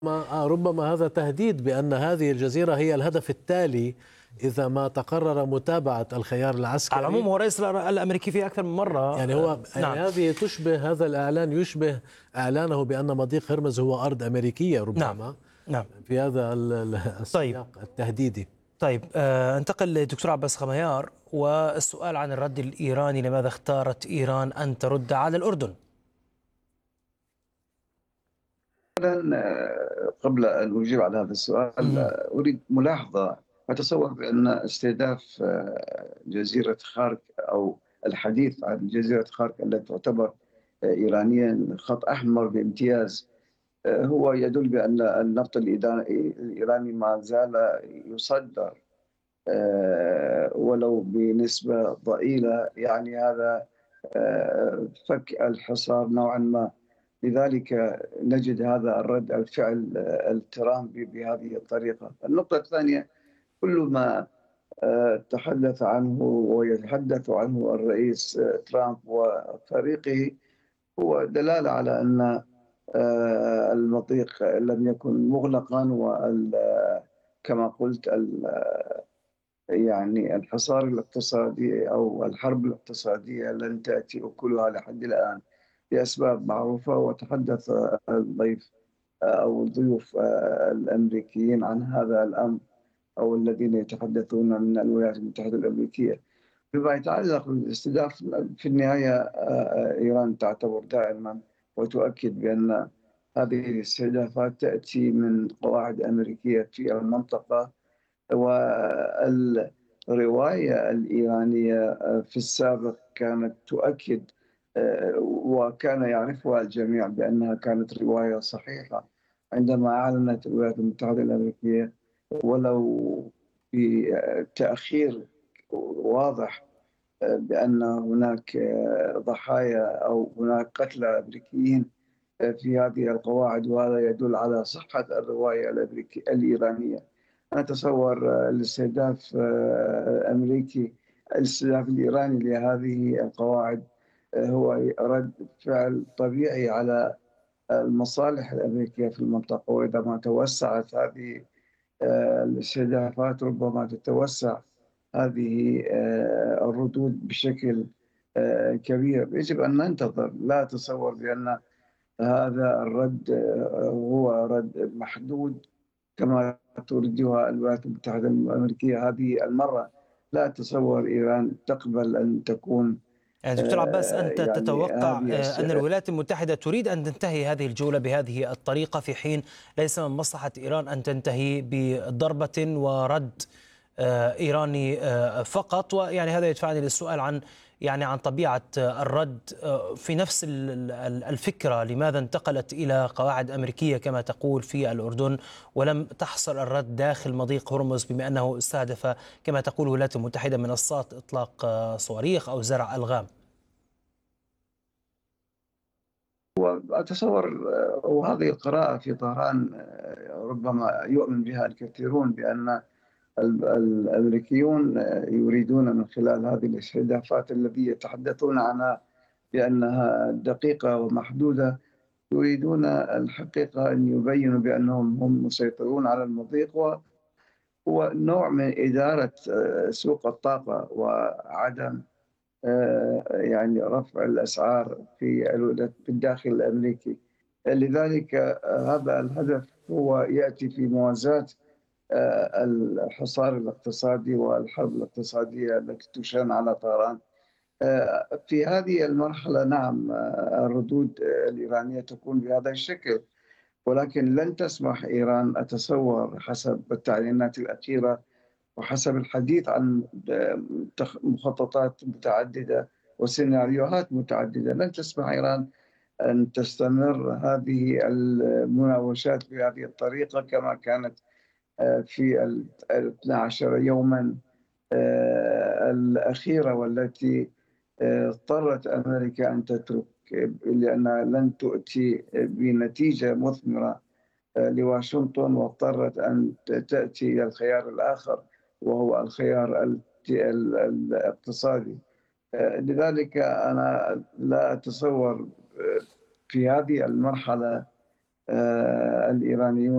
ربما هذا تهديد بأن هذه الجزيرة هي الهدف التالي إذا ما تقرر متابعة الخيار على العموم العسكري. هو الرئيس الأمريكي في أكثر من مرة يعني هو نعم. هذه تشبه، هذا الإعلان يشبه إعلانه بأن مضيق هرمز هو أرض أمريكية نعم ربما. نعم. في هذا طيب السياق التهديدي. طيب انتقل لدكتور عباس خميار، والسؤال عن الرد الإيراني. لماذا اختارت إيران أن ترد على الأردن؟ قبل أن أجيب على هذا السؤال أريد ملاحظة. أتصور بأن استهداف جزيرة خارك أو الحديث عن جزيرة خارك التي تعتبر إيرانيا خط أحمر بامتياز هو يدل بأن النفط الإيراني ما زال يصدر ولو بنسبة ضئيلة. يعني هذا فك الحصار نوعا ما. لذلك نجد هذا الرد الفعل الترامبي بهذه الطريقة. النقطة الثانية، كل ما تحدث عنه ويتحدث عنه الرئيس ترامب وفريقه هو دلالة على أن المضيق لم يكن مغلقا، وكما قلت يعني الحصار الاقتصادي أو الحرب الاقتصادية لن تأتي أكلها لحد الآن لأسباب معروفة. وتحدث الضيف أو الضيوف الأمريكيين عن هذا الأمر، أو الذين يتحدثون من الولايات المتحدة الأمريكية فيما يتعلق بالاستهداف. في النهاية إيران تعتبر دائما وتؤكد بأن هذه الاستهدافات تأتي من قواعد أمريكية في المنطقة. والرواية الإيرانية في السابق كانت تؤكد وكان يعرفها الجميع بأنها كانت رواية صحيحة عندما أعلنت الولايات المتحدة الأمريكية ولو بتأخير واضح بأن هناك ضحايا أو هناك قتلى أمريكيين في هذه القواعد، وهذا يدل على صحة الرواية الإيرانية. أنا أتصور الاستهداف الأمريكي، الاستهداف الإيراني لهذه القواعد هو رد فعل طبيعي على المصالح الأمريكية في المنطقة. وإذا ما توسعت هذه الاستهدافات ربما تتوسع هذه الردود بشكل كبير. يجب أن ننتظر. لا أتصور بأن هذا الرد هو رد محدود كما تريدها الولايات المتحدة الأمريكية هذه المرة. لا أتصور إيران تقبل أن تكون يعني دكتور عباس، أنت يعني تتوقع أن الولايات المتحدة تريد أن تنتهي هذه الجولة بهذه الطريقة، في حين ليس من مصلحة إيران أن تنتهي بضربة ورد إيراني فقط؟ ويعني هذا يدفعني للسؤال عن طبيعة الرد في نفس الفكرة. لماذا انتقلت إلى قواعد أمريكية كما تقول في الأردن ولم تحصل الرد داخل مضيق هرمز، بما أنه استهدف كما تقول الولايات المتحدة منصات إطلاق صواريخ أو زرع ألغام؟ وأتصور وهذه القراءة في طهران ربما يؤمن بها الكثيرون بأن الأمريكيون يريدون من خلال هذه الاستهدافات التي يتحدثون عنها بأنها دقيقة ومحدودة، يريدون الحقيقة أن يبينوا بأنهم هم مسيطرون على المضيق، وهو نوع من إدارة سوق الطاقة وعدم يعني رفع الأسعار في الداخل الأمريكي. لذلك هذا الهدف هو يأتي في موازاة الحصار الاقتصادي والحرب الاقتصادية التي تشن على طهران. في هذه المرحلة نعم الردود الإيرانية تكون بهذا الشكل، ولكن لن تسمح إيران أتصور حسب التعليمات الأخيرة وحسب الحديث عن مخططات متعددة وسيناريوهات متعددة، لن تسمح إيران أن تستمر هذه المناوشات بهذه الطريقة كما كانت في 12 يوما الأخيرة، والتي اضطرت أمريكا أن تترك لأنها لن تؤتي بنتيجة مثمرة لواشنطن، واضطرت أن تأتي إلى الخيار الآخر وهو الخيار الاقتصادي. لذلك أنا لا أتصور في هذه المرحلة الإيرانيون